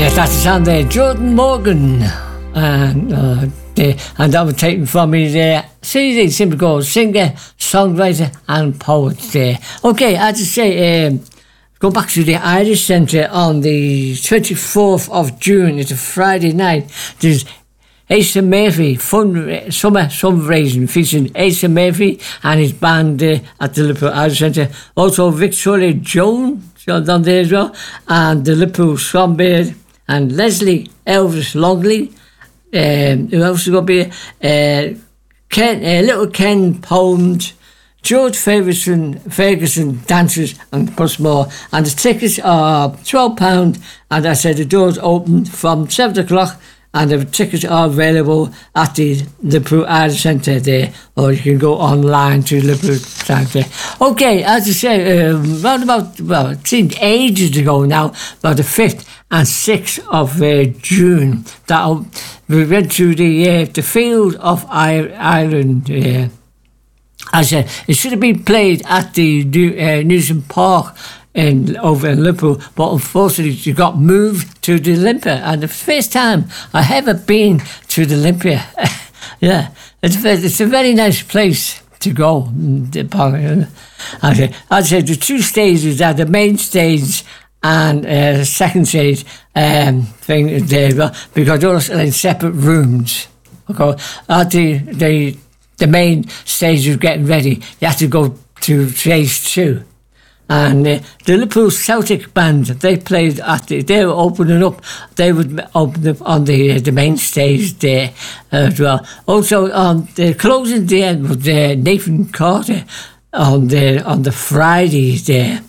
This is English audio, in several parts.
That's the sound there, Jordan Morgan, and that was taken from his CD, simply called Singer, Songwriter and Poet there. Okay, as I say, go back to the Irish Centre on the 24th of June. It's a Friday night. There's Asa Murphy, summer fundraising featuring Asa Murphy and his band at the Liverpool Irish Centre. Also Victoria Jones on there as well, and the Liverpool Swanbird, and Leslie Elvis Longley. Who else is going to be? Little Ken Poland, George Ferguson dancers, and plus more. And the tickets are £12, and I said the doors open from 7 o'clock. And the tickets are available at the Liverpool Irish Centre there, or you can go online to Liverpool Centre. Okay, as I say, it seemed ages ago now, about the 5th and 6th of June, that we went to the Field of Ireland. As I said, it should have been played at the Newson Park over in Liverpool, but unfortunately it got moved to the Olympia, and the first time I ever been to the Olympia. Yeah, it's a very nice place to go. I'd say the two stages are the main stage and second stage thing there, because those are in separate rooms. Okay, at the main stage of getting ready, you have to go to stage 2. And the Liverpool Celtic band, they played they were opening up. They would open up on the main stage there as well. Also, on the closing day was Nathan Carter on the Friday there.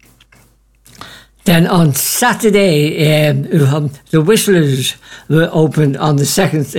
Then on Saturday, the Whistlers were opened on the second.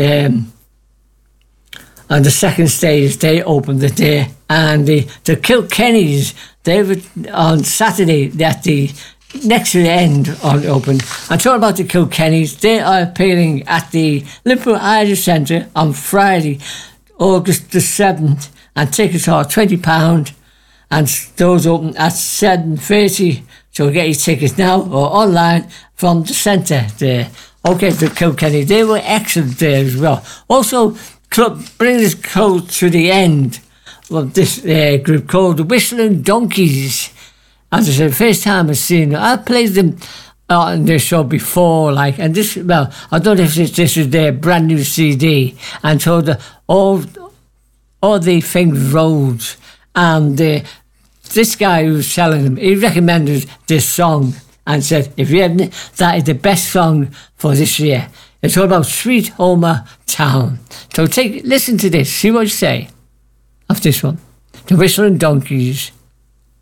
On the second stage, they opened it there, and the Kilkennys, they were on Saturday at the next to the end on open. I'm talking about the Kilkennys. They are appearing at the Liverpool Irish Centre on Friday, August the 7th, and tickets are £20, and those open at 7:30. So get your tickets now or online from the centre there. Okay, the Kilkenny, they were excellent there as well. Also, bring this close to the end of this group called the Whistling Donkeys. As I said, first time I've seen them. I played them on their show before, and this, I don't know if this is their brand new CD, and so all the things rolled, and this guy who was selling them, he recommended this song and said, if you haven't, that is the best song for this year. It's all about Sweet Homer Town. So listen to this, see what you say of this one. The Whistling Donkeys.